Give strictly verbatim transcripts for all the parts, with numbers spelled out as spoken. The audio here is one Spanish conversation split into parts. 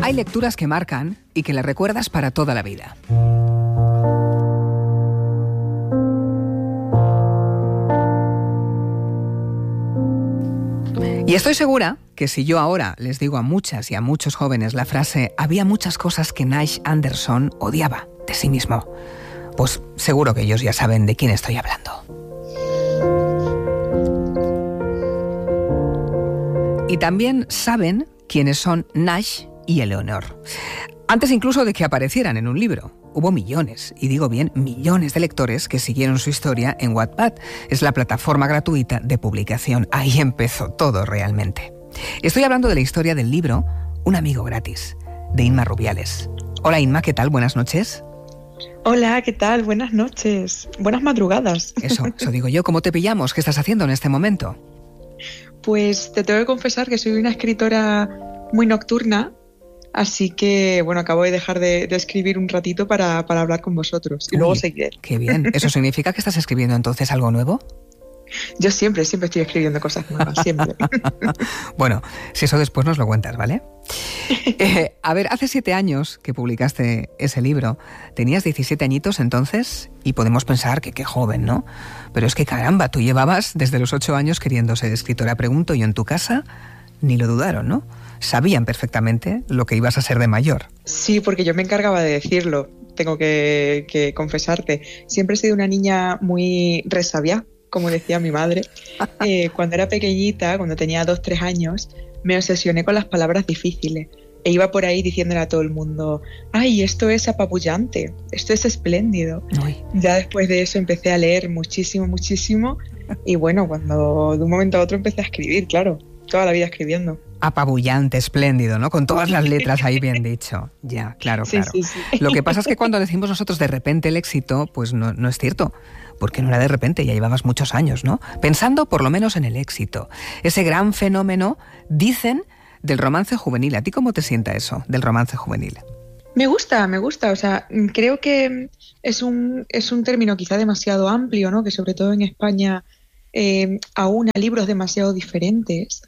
Hay lecturas que marcan y que le recuerdas para toda la vida. Y estoy segura que si yo ahora les digo a muchas y a muchos jóvenes la frase «había muchas cosas que Nash Anderson odiaba de sí mismo», pues seguro que ellos ya saben de quién estoy hablando. Y también saben quiénes son Nash y Eleonor. Antes incluso de que aparecieran en un libro. Hubo millones, y digo bien, millones de lectores que siguieron su historia en Wattpad. Es la plataforma gratuita de publicación. Ahí empezó todo realmente. Estoy hablando de la historia del libro Un amigo gratis, de Inma Rubiales. Hola Inma, ¿qué tal? Buenas noches. Hola, ¿qué tal? Buenas noches. Buenas madrugadas. Eso, eso digo yo. ¿Cómo te pillamos? ¿Qué estás haciendo en este momento? Pues te tengo que confesar que soy una escritora muy nocturna. Así que, bueno, acabo de dejar de, de escribir un ratito para, para hablar con vosotros. Y Uy, luego seguiré. Qué bien. ¿Eso significa que estás escribiendo entonces algo nuevo? Yo siempre, siempre estoy escribiendo cosas nuevas, siempre. Bueno, si eso después nos lo cuentas, ¿vale? Eh, a ver, hace siete años que publicaste ese libro. Tenías diecisiete añitos entonces y podemos pensar que qué joven, ¿no? Pero es que caramba, tú llevabas desde los ocho años queriendo ser escritora. Pregunto yo, en tu casa ni lo dudaron, ¿no? Sabían perfectamente lo que ibas a ser de mayor. Sí, porque yo me encargaba de decirlo, tengo que, que confesarte. Siempre he sido una niña muy resabiá, como decía mi madre. Eh, cuando era pequeñita, cuando tenía dos, tres años, me obsesioné con las palabras difíciles. E iba por ahí diciéndole a todo el mundo, ¡ay, esto es apabullante! ¡Esto es espléndido! Uy. Ya después de eso empecé a leer muchísimo, muchísimo. Y bueno, cuando de un momento a otro empecé a escribir, claro. Toda la vida escribiendo. Apabullante, espléndido, ¿no? Con todas las letras ahí bien dicho. Ya, claro, sí, claro. Sí, sí. Lo que pasa es que cuando decimos nosotros de repente el éxito, pues no, no es cierto. Porque no era de repente, ya llevabas muchos años, ¿no? Pensando por lo menos en el éxito. Ese gran fenómeno, dicen, del romance juvenil. ¿A ti cómo te sienta eso, del romance juvenil? Me gusta, me gusta. O sea, creo que es un, es un término quizá demasiado amplio, ¿no? Que sobre todo en España eh, aúna libros demasiado diferentes.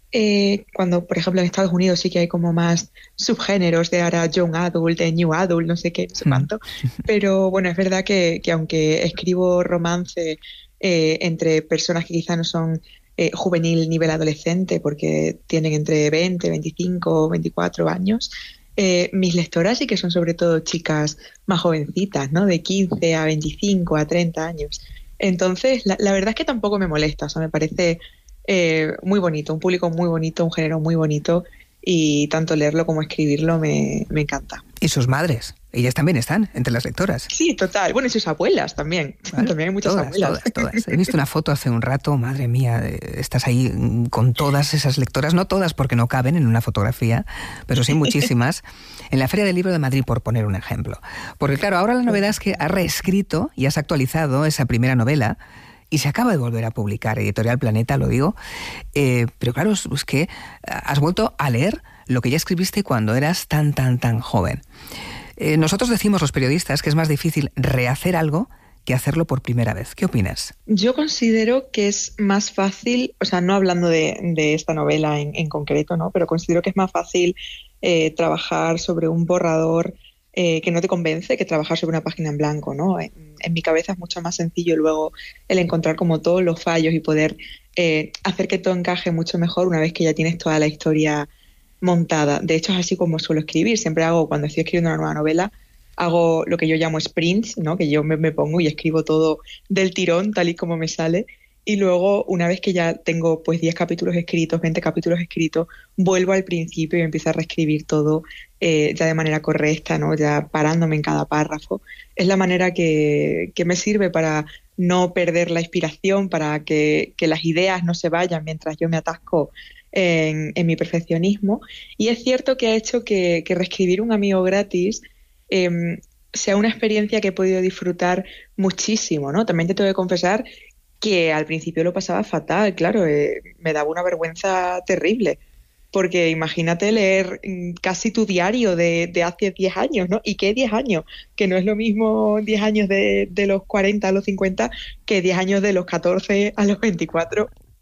Eh, cuando, por ejemplo, en Estados Unidos sí que hay como más subgéneros de ahora young adult, de new adult, no sé qué, no sé cuánto. Pero bueno, es verdad que, que aunque escribo romance eh, entre personas que quizá no son eh, juvenil nivel adolescente, porque tienen entre veinte, veinticinco, veinticuatro años, eh, mis lectoras sí que son sobre todo chicas más jovencitas, ¿no? De quince a veinticinco, a treinta años. Entonces, la, la verdad es que tampoco me molesta, o sea, me parece... Eh, muy bonito, un público muy bonito, un género muy bonito y tanto leerlo como escribirlo me, me encanta. ¿Y sus madres? Ellas también están entre las lectoras. Sí, total. Bueno, y sus abuelas también. Vale. También hay muchas todas, abuelas. Todas, todas. He visto una foto hace un rato, madre mía, estás ahí con todas esas lectoras, no todas porque no caben en una fotografía, pero sí muchísimas, en la Feria del Libro de Madrid, por poner un ejemplo. Porque claro, ahora la novedad es que has reescrito y has actualizado esa primera novela y se acaba de volver a publicar, Editorial Planeta, lo digo, eh, pero claro, es, es que has vuelto a leer lo que ya escribiste cuando eras tan, tan, tan joven. Eh, nosotros decimos los periodistas que es más difícil rehacer algo que hacerlo por primera vez. ¿Qué opinas? Yo considero que es más fácil, o sea, no hablando de, de esta novela en, en concreto, ¿no? Pero considero que es más fácil eh, trabajar sobre un borrador Eh, que no te convence que trabajar sobre una página en blanco, ¿no? En, en mi cabeza es mucho más sencillo luego el encontrar como todos los fallos y poder eh, hacer que todo encaje mucho mejor una vez que ya tienes toda la historia montada. De hecho, es así como suelo escribir. Siempre hago, cuando estoy escribiendo una nueva novela, hago lo que yo llamo sprints, ¿no? Que yo me, me pongo y escribo todo del tirón, tal y como me sale. Y luego, una vez que ya tengo pues diez capítulos escritos, veinte capítulos escritos, vuelvo al principio y empiezo a reescribir todo eh, ya de manera correcta, ¿no? Ya parándome en cada párrafo. Es la manera que, que me sirve para no perder la inspiración, para que, que las ideas no se vayan mientras yo me atasco en, en mi perfeccionismo. Y es cierto que ha hecho que, que reescribir Un amigo gratis eh, sea una experiencia que he podido disfrutar muchísimo, ¿no? También te tengo que confesar que al principio lo pasaba fatal, claro, eh, me daba una vergüenza terrible, porque imagínate leer casi tu diario de, de hace diez años, ¿no? ¿Y qué diez años? Que no es lo mismo diez años de, de los cuarenta a los cincuenta que diez años de los catorce a los veinticuatro.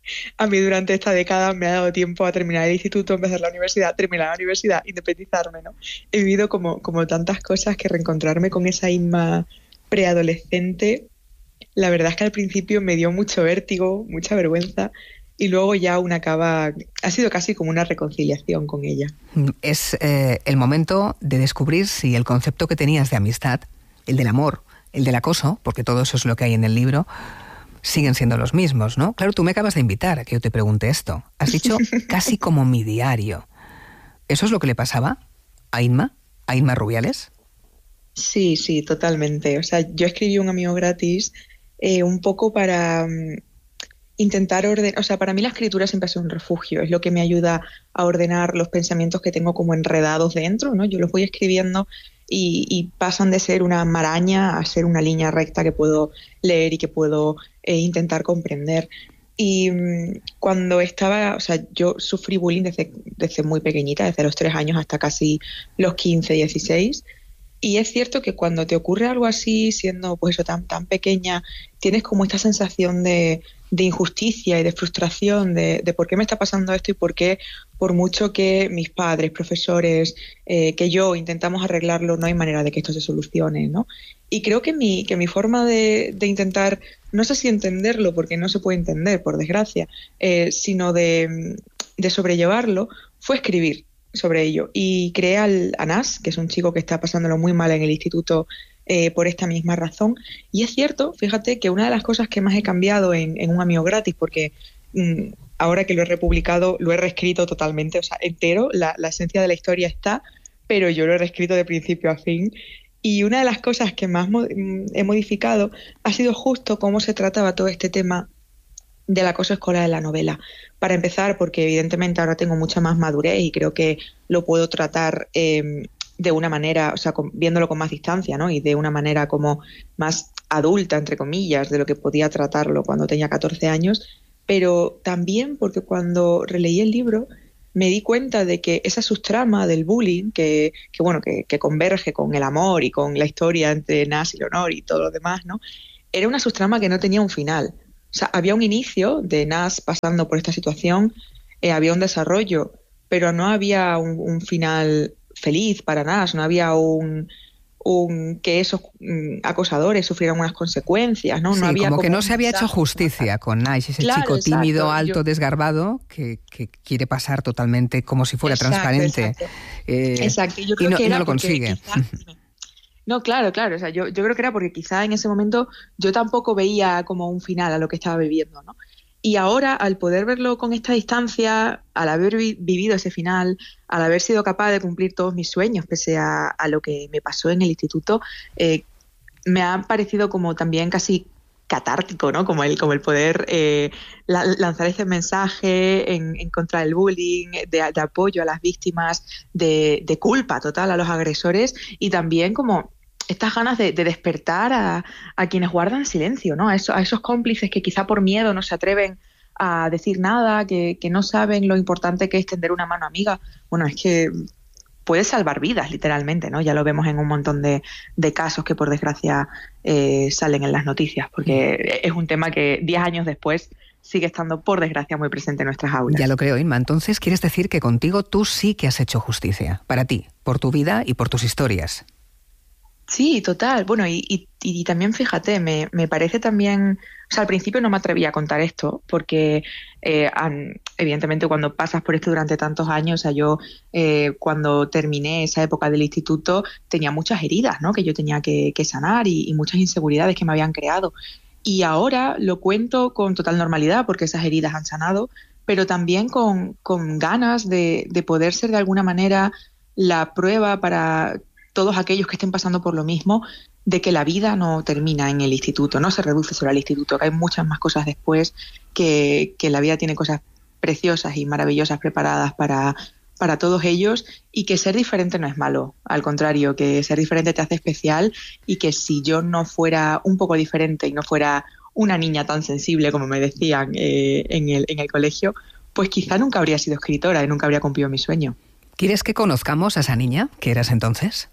A mí durante esta década me ha dado tiempo a terminar el instituto, empezar la universidad, terminar la universidad, independizarme, ¿no? He vivido como, como tantas cosas que reencontrarme con esa Inma preadolescente, la verdad es que al principio me dio mucho vértigo, mucha vergüenza, y luego ya una acaba, ha sido casi como una reconciliación con ella. Es eh, el momento de descubrir si el concepto que tenías de amistad, el del amor, el del acoso, porque todo eso es lo que hay en el libro, siguen siendo los mismos, ¿no? Claro, tú me acabas de invitar a que yo te pregunte esto. Has dicho casi como mi diario. ¿Eso es lo que le pasaba a Inma? ¿A Inma Rubiales? Sí, sí, totalmente. O sea, yo escribí un amigo gratis eh, un poco para um, intentar ordenar, o sea, para mí la escritura siempre ha sido un refugio, es lo que me ayuda a ordenar los pensamientos que tengo como enredados dentro, ¿no? Yo los voy escribiendo y, y pasan de ser una maraña a ser una línea recta que puedo leer y que puedo eh, intentar comprender. Y um, cuando estaba, o sea, yo sufrí bullying desde, desde muy pequeñita, desde los tres años hasta casi los quince, dieciséis. Y es cierto que cuando te ocurre algo así, siendo pues eso tan, tan pequeña, tienes como esta sensación de, de injusticia y de frustración de, de por qué me está pasando esto y por qué, por mucho que mis padres, profesores, eh, que yo intentamos arreglarlo, no hay manera de que esto se solucione, ¿no? Y creo que mi, que mi forma de, de intentar, no sé si entenderlo, porque no se puede entender, por desgracia, eh, sino de, de sobrellevarlo, fue escribir sobre ello. Y creé al Anas, que es un chico que está pasándolo muy mal en el instituto eh, por esta misma razón. Y es cierto, fíjate, que una de las cosas que más he cambiado en, en un amigo gratis, porque mmm, ahora que lo he republicado, lo he reescrito totalmente, o sea, entero, la, la esencia de la historia está, pero yo lo he reescrito de principio a fin. Y una de las cosas que más mo- he modificado ha sido justo cómo se trataba todo este tema del acoso escolar en la novela. Para empezar, porque evidentemente ahora tengo mucha más madurez y creo que lo puedo tratar eh, de una manera, o sea, con, viéndolo con más distancia, ¿no? Y de una manera como más adulta, entre comillas, de lo que podía tratarlo cuando tenía catorce años, pero también porque cuando releí el libro me di cuenta de que esa subtrama del bullying, que, que bueno, que, que converge con el amor y con la historia entre Nas y Leonor y todo lo demás, ¿no? Era una subtrama que no tenía un final. O sea, había un inicio de Nas pasando por esta situación, eh, había un desarrollo, pero no había un, un final feliz para Nas, no había un, un que esos um, acosadores sufrieran unas consecuencias, ¿no? Sí, no había como, como que no se había hecho justicia con Nas, ese claro, chico tímido, exacto. alto, Yo... desgarbado, que, que quiere pasar totalmente como si fuera exacto, transparente. Exacto, eh, exacto. Yo creo y no, que era y no lo consigue. Quizás... No, claro, claro. O sea, yo, yo creo que era porque quizá en ese momento yo tampoco veía como un final a lo que estaba viviendo, ¿no? Y ahora, al poder verlo con esta distancia, al haber vi- vivido ese final, al haber sido capaz de cumplir todos mis sueños, pese a, a lo que me pasó en el instituto, eh, me ha parecido como también casi catártico, ¿no? Como el, como el poder eh, la, lanzar ese mensaje en, en contra del bullying, de, de apoyo a las víctimas, de, de culpa total a los agresores y también como estas ganas de, de despertar a, a quienes guardan silencio, ¿no? A, eso, a esos cómplices que quizá por miedo no se atreven a decir nada, que, que no saben lo importante que es tender una mano amiga. Bueno, es que puede salvar vidas, literalmente, ¿no? Ya lo vemos en un montón de, de casos que, por desgracia, eh, salen en las noticias, porque es un tema que diez años después sigue estando, por desgracia, muy presente en nuestras aulas. Ya lo creo, Inma. Entonces, ¿quieres decir que contigo tú sí que has hecho justicia? Para ti, por tu vida y por tus historias. Sí, total. Bueno, y, y, y también fíjate, me, me parece también... O sea, al principio no me atrevía a contar esto porque eh, an, evidentemente cuando pasas por esto durante tantos años, o sea, yo eh, cuando terminé esa época del instituto tenía muchas heridas, ¿no? Que yo tenía que, que sanar y, y muchas inseguridades que me habían creado. Y ahora lo cuento con total normalidad porque esas heridas han sanado, pero también con, con ganas de, de poder ser de alguna manera la prueba para todos aquellos que estén pasando por lo mismo, de que la vida no termina en el instituto, no se reduce solo al instituto, que hay muchas más cosas después, que, que la vida tiene cosas preciosas y maravillosas preparadas para, para todos ellos y que ser diferente no es malo, al contrario, que ser diferente te hace especial y que si yo no fuera un poco diferente y no fuera una niña tan sensible como me decían eh, en, el, en el colegio, pues quizá nunca habría sido escritora y nunca habría cumplido mi sueño. ¿Quieres que conozcamos a esa niña que eras entonces?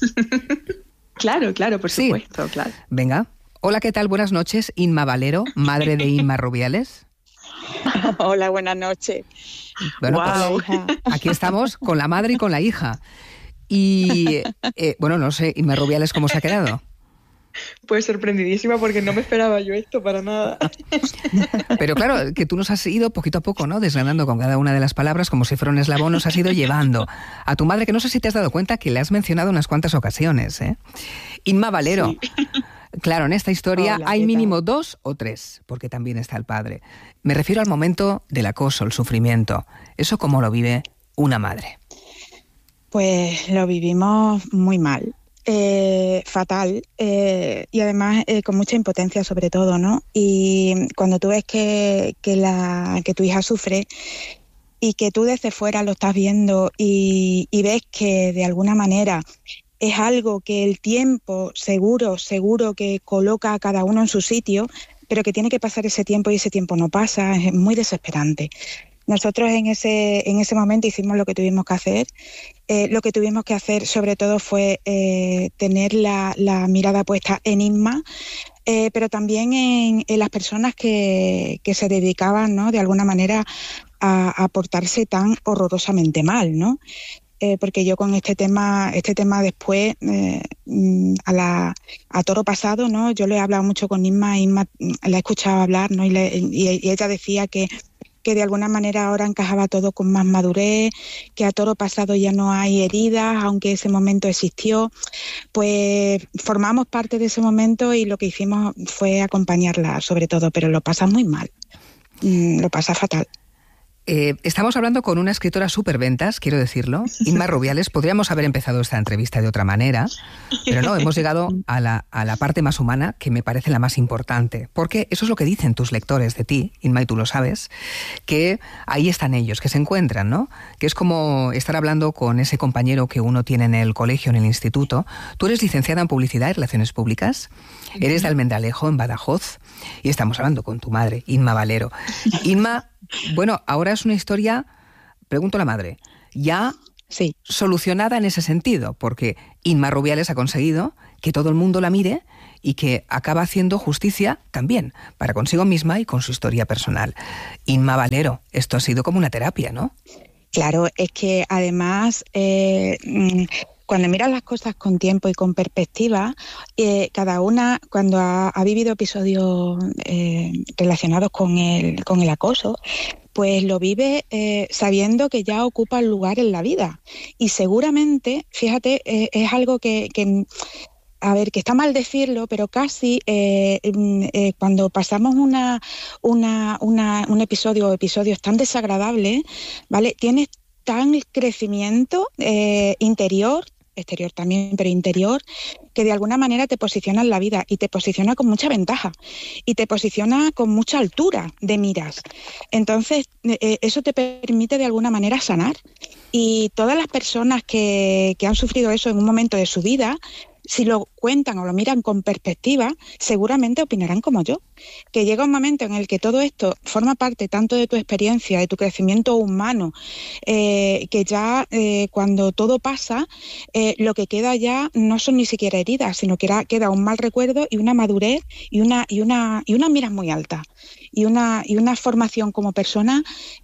Claro, claro, por sí. supuesto, claro. Venga. Hola, ¿qué tal? Buenas noches. Inma Valero, madre de Inma Rubiales. Hola, buenas noches. Bueno, Wow. pues, aquí estamos con la madre y con la hija. Y, eh, bueno, no sé, Inma Rubiales, ¿cómo se ha quedado? Pues sorprendidísima porque no me esperaba yo esto para nada. Pero claro, que tú nos has ido poquito a poco, ¿no? Desgranando con cada una de las palabras, como si fuera un eslabón, nos has ido llevando a tu madre, que no sé si te has dado cuenta que le has mencionado unas cuantas ocasiones, ¿eh? Inma Valero. Sí. Claro, en esta historia Hola, hay mínimo dos o tres, porque también está el padre. Me refiero al momento del acoso, el sufrimiento. ¿Eso cómo lo vive una madre? Pues lo vivimos muy mal. Eh, fatal eh, y además eh, con mucha impotencia sobre todo, ¿no? Y cuando tú ves que, que, la, que tu hija sufre y que tú desde fuera lo estás viendo y, y ves que de alguna manera es algo que el tiempo seguro, seguro que coloca a cada uno en su sitio, pero que tiene que pasar ese tiempo y ese tiempo no pasa, es muy desesperante. Nosotros en ese, en ese momento hicimos lo que tuvimos que hacer. Eh, lo que tuvimos que hacer sobre todo fue eh, tener la, la mirada puesta en Inma, eh, pero también en, en las personas que, que se dedicaban, ¿no?, de alguna manera a, a portarse tan horrorosamente mal, ¿no? Eh, porque yo con este tema, este tema después, eh, a, la, a toro pasado, ¿no? Yo le he hablado mucho con Inma, Inma la he escuchado hablar, ¿no? Y, le, y, y ella decía que que de alguna manera ahora encajaba todo con más madurez, que a toro pasado ya no hay heridas, aunque ese momento existió. Pues formamos parte de ese momento y lo que hicimos fue acompañarla sobre todo, pero lo pasa muy mal, mm, lo pasa fatal. Eh, estamos hablando con una escritora superventas, quiero decirlo, Inma Rubiales. Podríamos haber empezado esta entrevista de otra manera, pero no, hemos llegado a la, a la parte más humana, que me parece la más importante, porque eso es lo que dicen tus lectores de ti, Inma, y tú lo sabes, que ahí están ellos, que se encuentran, ¿no? Que es como estar hablando con ese compañero que uno tiene en el colegio, en el instituto. Tú eres licenciada en Publicidad y Relaciones Públicas, eres de Almendalejo, en Badajoz, y estamos hablando con tu madre, Inma Valero. Inma, bueno, ahora es una historia, pregunto a la madre, ya sí, solucionada en ese sentido, porque Inma Rubiales ha conseguido que todo el mundo la mire y que acaba haciendo justicia también para consigo misma y con su historia personal. Inma Valero, esto ha sido como una terapia, ¿no? Claro, es que además eh, cuando miras las cosas con tiempo y con perspectiva, eh, cada una cuando ha, ha vivido episodios eh, relacionados con el, con el acoso, pues lo vive eh, sabiendo que ya ocupa el lugar en la vida. Y seguramente, fíjate, eh, es algo que... que a ver, que está mal decirlo, pero casi eh, eh, cuando pasamos una, una, una, un episodio o episodios tan desagradables, ¿vale? Tienes tan crecimiento eh, interior, exterior también, pero interior, que de alguna manera te posiciona en la vida y te posiciona con mucha ventaja y te posiciona con mucha altura de miras. Entonces, eh, eso te permite de alguna manera sanar. Y todas las personas que, que han sufrido eso en un momento de su vida, si lo cuentan o lo miran con perspectiva, seguramente opinarán como yo, que llega un momento en el que todo esto forma parte tanto de tu experiencia, de tu crecimiento humano, eh, que ya eh, cuando todo pasa, eh, lo que queda ya no son ni siquiera heridas, sino que era, queda un mal recuerdo y una madurez y una, y una, y una mira muy alta y una, y una formación como persona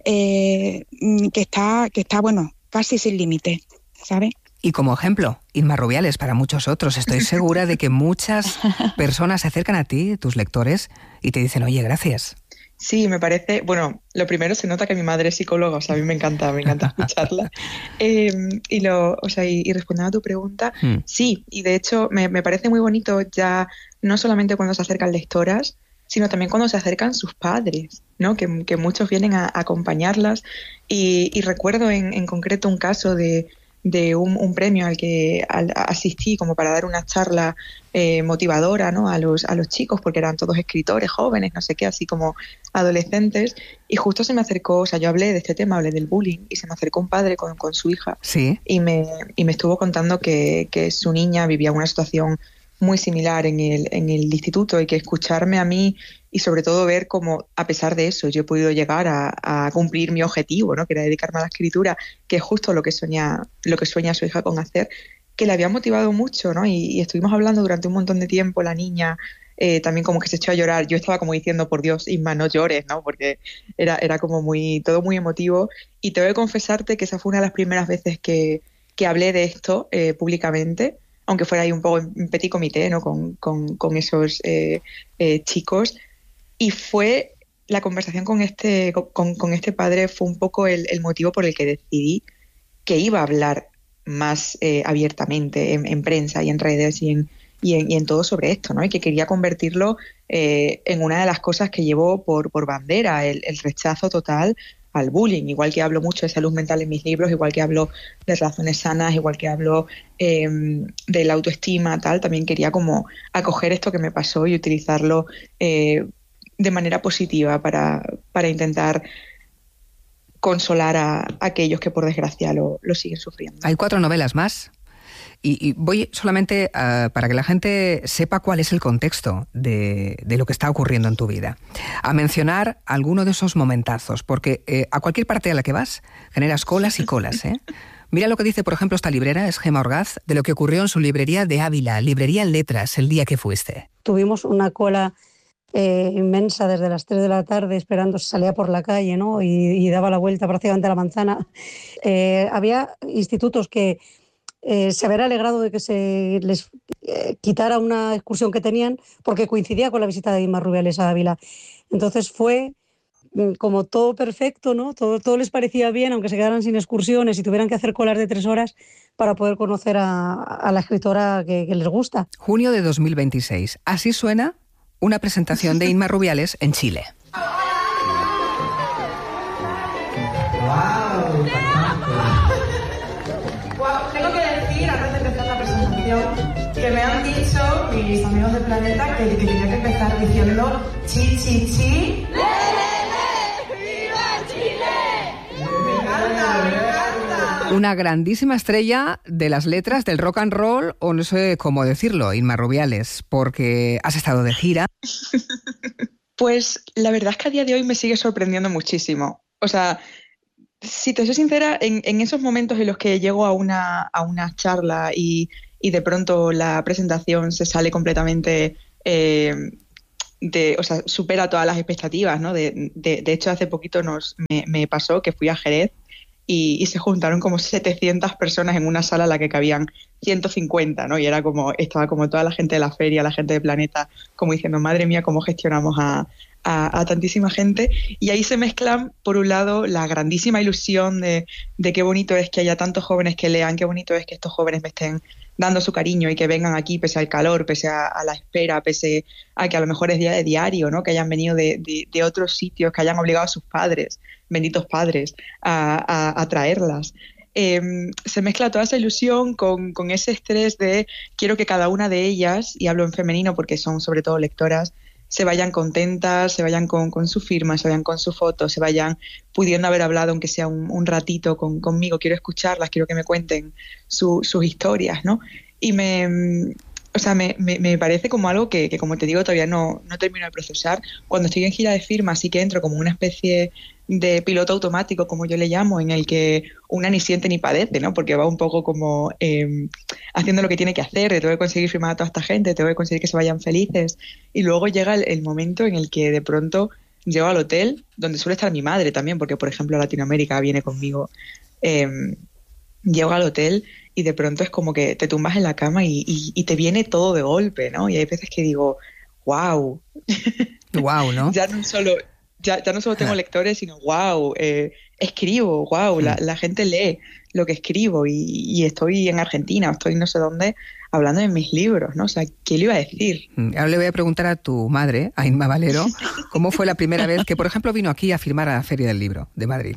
eh, que está, que está, bueno, casi sin límite, ¿sabes? Y como ejemplo, Inma Rubiales, para muchos otros, estoy segura de que muchas personas se acercan a ti, tus lectores, y te dicen, oye, gracias. Sí, me parece, bueno, lo primero se nota que mi madre es psicóloga, o sea, a mí me encanta, me encanta escucharla. Eh, y, lo, o sea, y, y respondiendo a tu pregunta, hmm. sí, y de hecho me, me parece muy bonito ya, no solamente cuando se acercan lectoras, sino también cuando se acercan sus padres, ¿no? Que, que muchos vienen a, a acompañarlas. Y, y recuerdo en, en concreto un caso de... de un, un premio al que al, asistí como para dar una charla eh, motivadora, ¿no? a los a los chicos, porque eran todos escritores jóvenes, no sé qué, así como adolescentes, y justo se me acercó, o sea, yo hablé de este tema, hablé del bullying, y se me acercó un padre con, con su hija, ¿sí? y me y me estuvo contando que, que su niña vivía una situación muy similar en el, en el instituto, y que escucharme a mí y sobre todo ver cómo, a pesar de eso, yo he podido llegar a, a cumplir mi objetivo, ¿no? Que era dedicarme a la escritura, que es justo lo que sueña, lo que sueña su hija con hacer, que le había motivado mucho, ¿no? Y, y estuvimos hablando durante un montón de tiempo, la niña, eh, también como que se echó a llorar. Yo estaba como diciendo, por Dios, Inma, no llores, ¿no? Porque era, era como muy, todo muy emotivo. Y tengo que confesarte que esa fue una de las primeras veces que, que hablé de esto eh, públicamente, aunque fuera ahí un poco en petit comité, ¿no? Con, con, con esos eh, eh, chicos. Y fue la conversación con este, con, con este padre fue un poco el, el motivo por el que decidí que iba a hablar más eh, abiertamente en, en prensa y en redes y en, y, en, y en todo sobre esto, ¿no? Y que quería convertirlo eh, en una de las cosas que llevo por, por bandera, el, el rechazo total al bullying. Igual que hablo mucho de salud mental en mis libros, igual que hablo de relaciones sanas, igual que hablo eh, de la autoestima, tal, también quería como acoger esto que me pasó y utilizarlo eh, de manera positiva para, para intentar consolar a, a aquellos que por desgracia lo, lo siguen sufriendo. Hay cuatro novelas más y, y voy solamente uh, para que la gente sepa cuál es el contexto de, de lo que está ocurriendo en tu vida, a mencionar alguno de esos momentazos, porque eh, a cualquier parte a la que vas generas colas y colas, ¿eh? Mira lo que dice, por ejemplo, esta librera, es Gemma Orgaz, de lo que ocurrió en su librería de Ávila, librería en Letras, el día que fuiste. Tuvimos una cola Eh, inmensa desde las tres de la tarde esperando, salía por la calle, ¿no? y, y daba la vuelta prácticamente a la manzana. Eh, había institutos que eh, se habían alegrado de que se les eh, quitara una excursión que tenían porque coincidía con la visita de Inma Rubiales a Ávila. Entonces fue como todo perfecto, ¿no? Todo, todo les parecía bien, aunque se quedaran sin excursiones y tuvieran que hacer colas de tres horas para poder conocer a, a la escritora que, que les gusta. Junio de dos mil veintiséis. Así suena una presentación de Inma Rubiales en Chile. ¡Wow! Wow, tengo que decir, antes de empezar la presentación, que me han dicho mis amigos de Planeta que, que tenía que empezar diciendo chi, chi, chi. ¡Le, le, le! ¡Viva Chile! ¡Me encanta, me encanta! Una grandísima estrella de las letras del rock and roll, o no sé cómo decirlo, Inma Rubiales, porque has estado de gira. Pues la verdad es que a día de hoy me sigue sorprendiendo muchísimo. O sea, si te soy sincera, en, en esos momentos en los que llego a una, a una charla y, y de pronto la presentación se sale completamente, eh, de, o sea, supera todas las expectativas, ¿no? De, de, de hecho, hace poquito nos, me, me pasó que fui a Jerez y, y se juntaron como setecientas personas en una sala en la que cabían ciento cincuenta, ¿no? Y era como, estaba como toda la gente de la feria, la gente de Planeta, como diciendo, madre mía, cómo gestionamos a, a, a tantísima gente. Y ahí se mezclan, por un lado, la grandísima ilusión de, de qué bonito es que haya tantos jóvenes que lean, qué bonito es que estos jóvenes me estén dando su cariño y que vengan aquí pese al calor, pese a, a la espera, pese a que a lo mejor es día de diario, ¿no? Que hayan venido de, de, de otros sitios, que hayan obligado a sus padres, benditos padres, a, a, a traerlas. Eh, se mezcla toda esa ilusión con, con ese estrés de quiero que cada una de ellas, y hablo en femenino porque son sobre todo lectoras, se vayan contentas, se vayan con, con su firma, se vayan con su foto, se vayan pudiendo haber hablado aunque sea un, un ratito con, conmigo. Quiero escucharlas, quiero que me cuenten su, sus historias, ¿no? Y me, o sea, me, me, me parece como algo que, que, como te digo, todavía no, no termino de procesar. Cuando estoy en gira de firma sí que entro como una especie de piloto automático, como yo le llamo, en el que una ni siente ni padece, ¿no? Porque va un poco como eh, haciendo lo que tiene que hacer, de tengo que conseguir firmar a toda esta gente, tengo que conseguir que se vayan felices. Y luego llega el, el momento en el que de pronto llego al hotel, donde suele estar mi madre también, porque por ejemplo Latinoamérica viene conmigo. Eh, llego al hotel y de pronto es como que te tumbas en la cama y, y, y te viene todo de golpe, ¿no? Y hay veces que digo, wow. Wow, ¿no? Ya no solo... Ya, ya no solo tengo lectores, sino wow, eh, escribo, wow, la, la gente lee lo que escribo y, y estoy en Argentina, estoy no sé dónde, hablando de mis libros, ¿no? O sea, ¿qué le iba a decir? Ahora le voy a preguntar a tu madre, a Inma Valero, ¿cómo fue la primera vez que, por ejemplo, vino aquí a firmar a la Feria del Libro de Madrid?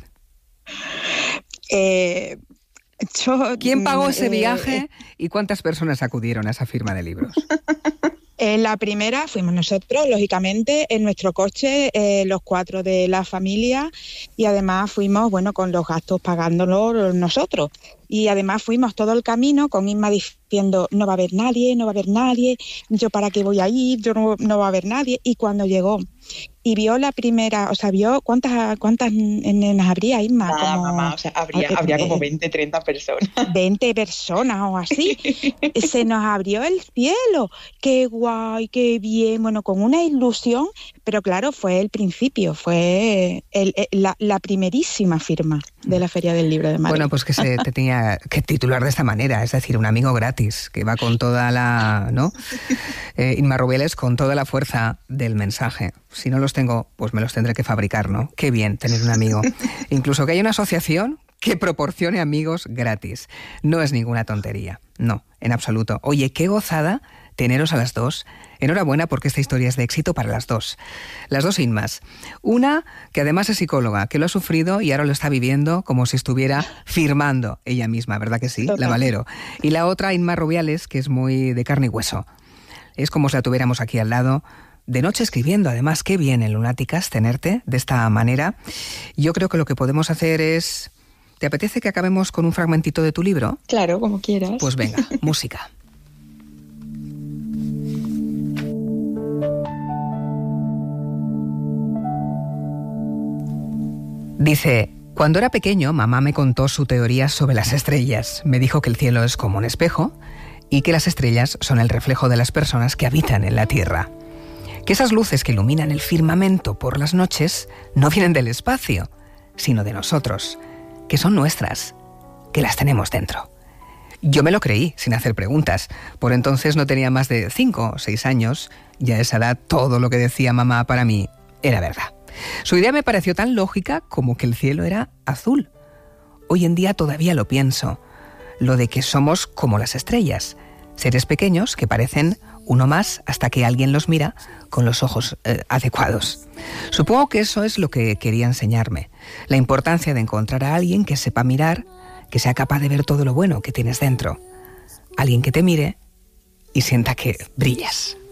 Eh, yo, ¿Quién pagó ese eh, viaje y cuántas personas acudieron a esa firma de libros? En la primera fuimos nosotros, lógicamente, en nuestro coche, eh, los cuatro de la familia, y además fuimos, bueno, con los gastos pagándolos nosotros. Y además fuimos todo el camino con Inma diciendo, no va a haber nadie, no va a haber nadie, yo para qué voy a ir, yo no, no va a haber nadie. Y cuando llegó y vio la primera, o sea, vio cuántas cuántas nenas habría, Isma. Nada, como, mamá, o sea, habría, habría como veinte, treinta personas. veinte personas o así. Se nos abrió el cielo. Qué guay, qué bien. Bueno, con una ilusión, pero claro, fue el principio, fue el, el, la, la primerísima firma de la Feria del Libro de Madrid. Bueno, pues que se te tenía que titular de esta manera, es decir, un amigo gratis, que va con toda la, ¿no? Eh, Inma Rubiales, con toda la fuerza del mensaje. Si no los tengo, pues me los tendré que fabricar, ¿no? Qué bien tener un amigo. Incluso que haya una asociación que proporcione amigos gratis. No es ninguna tontería, no, en absoluto. Oye, qué gozada teneros a las dos. Enhorabuena porque esta historia es de éxito para las dos. Las dos Inmas. Una que además es psicóloga, que lo ha sufrido y ahora lo está viviendo como si estuviera firmando ella misma, ¿verdad que sí? Total. La Valero. Y la otra, Inma Rubiales, que es muy de carne y hueso. Es como si la tuviéramos aquí al lado, de noche escribiendo. Además, qué bien en Lunáticas tenerte de esta manera. Yo creo que lo que podemos hacer es... ¿Te apetece que acabemos con un fragmentito de tu libro? Claro, como quieras. Pues venga, música. Dice, cuando era pequeño, mamá me contó su teoría sobre las estrellas. Me dijo que el cielo es como un espejo y que las estrellas son el reflejo de las personas que habitan en la Tierra. Que esas luces que iluminan el firmamento por las noches no vienen del espacio, sino de nosotros, que son nuestras, que las tenemos dentro. Yo me lo creí, sin hacer preguntas. Por entonces no tenía más de cinco o seis años, y a esa edad todo lo que decía mamá para mí era verdad. Su idea me pareció tan lógica como que el cielo era azul. Hoy en día todavía lo pienso, lo de que somos como las estrellas, seres pequeños que parecen uno más hasta que alguien los mira con los ojos eh, adecuados. Supongo que eso es lo que quería enseñarme, la importancia de encontrar a alguien que sepa mirar, que sea capaz de ver todo lo bueno que tienes dentro, alguien que te mire y sienta que brillas.